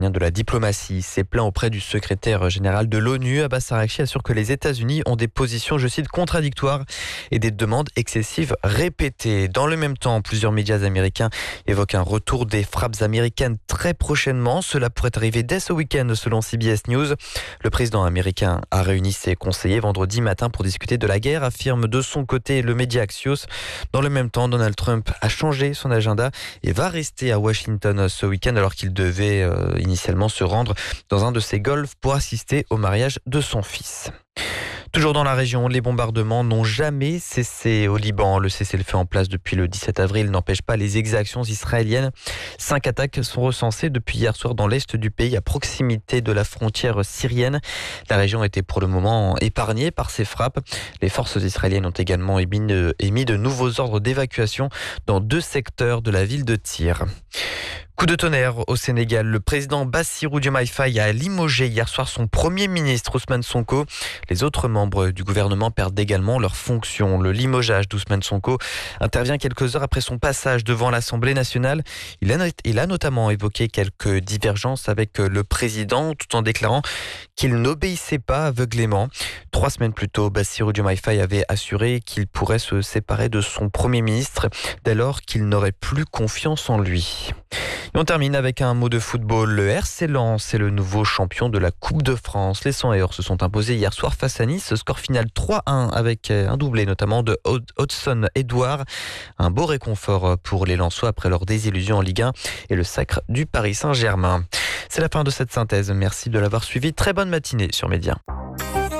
De la diplomatie, s'est plaint auprès du secrétaire général de l'ONU. Abbas Araghchi assure que les États-Unis ont des positions, je cite, contradictoires et des demandes excessives répétées. Dans le même temps, plusieurs médias américains évoquent un retour des frappes américaines très prochainement. Cela pourrait arriver dès ce week-end, selon CBS News. Le président américain a réuni ses conseillers vendredi matin pour discuter de la guerre, affirme de son côté le média Axios. Dans le même temps, Donald Trump a changé son agenda et va rester à Washington ce week-end alors qu'il devait initialement se rendre dans un de ses golfs pour assister au mariage de son fils. Toujours dans la région, les bombardements n'ont jamais cessé au Liban. Le cessez-le-feu en place depuis le 17 avril n'empêche pas les exactions israéliennes. 5 attaques sont recensées depuis hier soir dans l'est du pays, à proximité de la frontière syrienne. La région était pour le moment épargnée par ces frappes. Les forces israéliennes ont également émis de nouveaux ordres d'évacuation dans 2 secteurs de la ville de Tyr. Coup de tonnerre au Sénégal. Le président Bassirou Diomaye Faye a limogé hier soir son premier ministre Ousmane Sonko. Les autres membres du gouvernement perdent également leurs fonctions. Le limogeage d'Ousmane Sonko intervient quelques heures après son passage devant l'Assemblée nationale. Il a notamment évoqué quelques divergences avec le président tout en déclarant qu'il n'obéissait pas aveuglément. 3 semaines plus tôt, Bassirou Diomaye Faye avait assuré qu'il pourrait se séparer de son premier ministre dès lors qu'il n'aurait plus confiance en lui. Et on termine avec un mot de football. Le RC Lens est le nouveau champion de la Coupe de France. Les 100 se sont imposés hier soir face à Nice. Score final 3-1 avec un doublé notamment de Hodgson Edouard. Un beau réconfort pour les Lensois après leur désillusion en Ligue 1 et le sacre du Paris Saint-Germain. C'est la fin de cette synthèse. Merci de l'avoir suivi. Très bonne matinée sur Média.